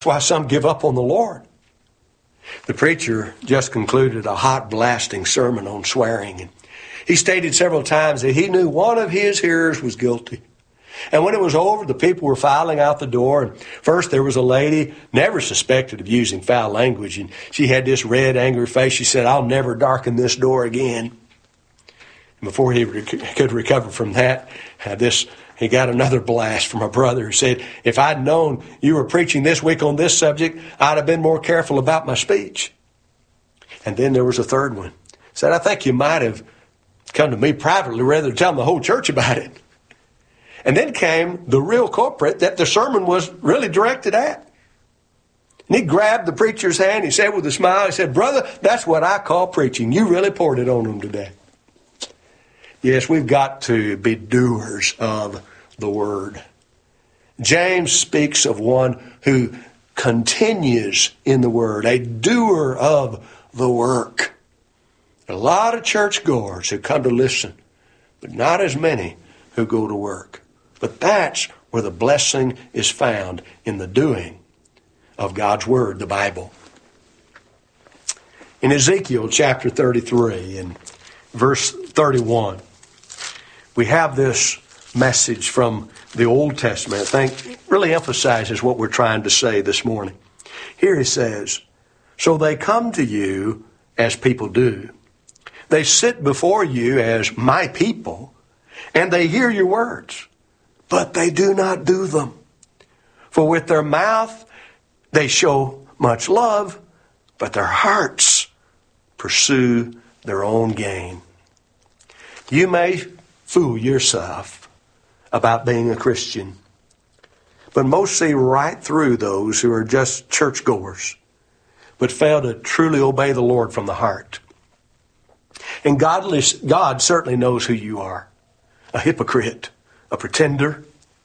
That's why some give up on the Lord. The preacher just concluded a hot, blasting sermon on swearing. And he stated several times that he knew one of his hearers was guilty. And when it was over, the people were filing out the door. And first there was a lady, never suspected of using foul language. And she had this red, angry face. She said, "I'll never darken this door again." And before he could recover from that, he got another blast from a brother who said, "If I'd known you were preaching this week on this subject, I'd have been more careful about my speech." And then there was a third one. Said, "I think you might have come to me privately rather than tell the whole church about it." And then came the real culprit that the sermon was really directed at. And he grabbed the preacher's hand. He said with a smile, he said, "Brother, that's what I call preaching. You really poured it on them today." Yes, we've got to be doers of the word. James speaks of one who continues in the word, a doer of the work. A lot of churchgoers who come to listen, but not as many who go to work. But that's where the blessing is found, in the doing of God's word, the Bible. In Ezekiel chapter 33 and verse 31, we have this message from the Old Testament. I think really emphasizes what we're trying to say this morning. Here he says, "So they come to you as people do. They sit before you as my people, and they hear your words, but they do not do them. For with their mouth they show much love, but their hearts pursue their own gain." You may fool yourself about being a Christian, but most see right through those who are just churchgoers, but fail to truly obey the Lord from the heart. And God certainly knows who you are. A hypocrite, a pretender.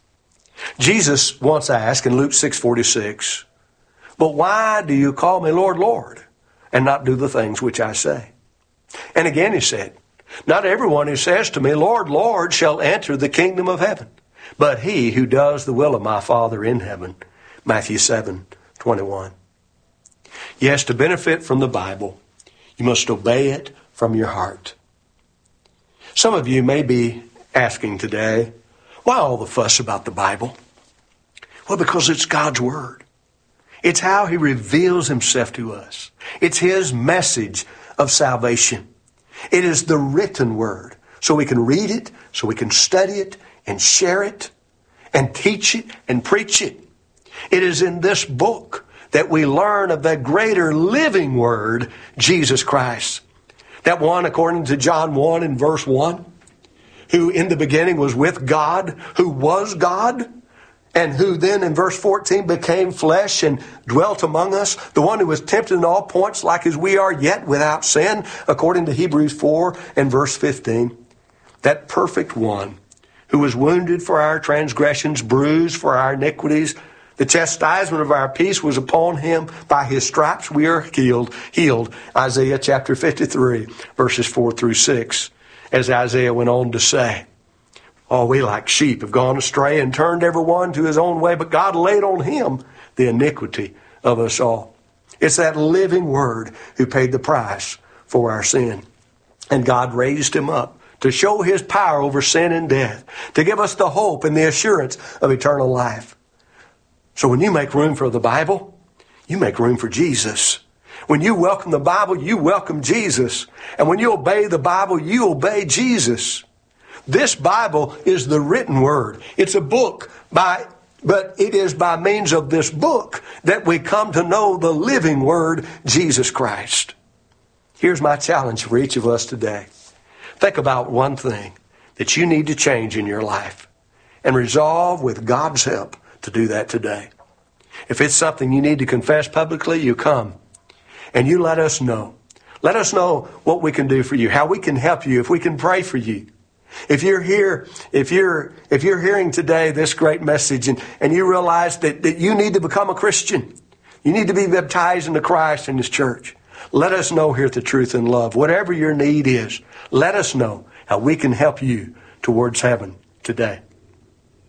Jesus once asked in Luke 6:46, "But why do you call me Lord, Lord, and not do the things which I say?" And again he said, "Not everyone who says to me, Lord, Lord, shall enter the kingdom of heaven, but he who does the will of my Father in heaven." Matthew 7:21. Yes, to benefit from the Bible, you must obey it from your heart. Some of you may be asking today, why all the fuss about the Bible? Well, because it's God's Word. It's how He reveals Himself to us. It's His message of salvation. It is the written Word, so we can read it, so we can study it and share it and teach it and preach it. It is in this book that we learn of that greater living Word, Jesus Christ. That one, according to John 1 and verse 1, who in the beginning was with God, who was God, and who then in verse 14 became flesh and dwelt among us. The one who was tempted in all points like as we are, yet without sin, according to Hebrews 4 and verse 15. That perfect one who was wounded for our transgressions, bruised for our iniquities. The chastisement of our peace was upon Him. By His stripes we are healed. Isaiah chapter 53, verses 4 through 6. As Isaiah went on to say, "All we like sheep have gone astray and turned every one to his own way, but God laid on Him the iniquity of us all." It's that living Word who paid the price for our sin. And God raised Him up to show His power over sin and death, to give us the hope and the assurance of eternal life. So when you make room for the Bible, you make room for Jesus. When you welcome the Bible, you welcome Jesus. And when you obey the Bible, you obey Jesus. This Bible is the written Word. It's a book, but it is by means of this book that we come to know the living Word, Jesus Christ. Here's my challenge for each of us today. Think about one thing that you need to change in your life and resolve with God's help to do that today. If it's something you need to confess publicly, you come and you let us know. Let us know what we can do for you, how we can help you, if we can pray for you. If you're here, if you're hearing today this great message and you realize that you need to become a Christian, you need to be baptized into Christ and His church, let us know here at the Truth and Love. Whatever your need is, let us know how we can help you towards heaven today.